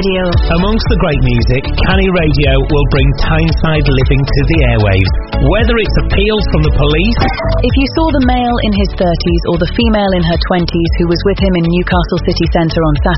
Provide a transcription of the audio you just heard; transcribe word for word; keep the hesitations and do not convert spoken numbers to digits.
Radio. Amongst the great music, Canny Radio will bring Tyneside living to the airwaves. Whether it's appeals from the police... If you saw the male in his thirties or the female in her twenties who was with him in Newcastle city centre on Saturday,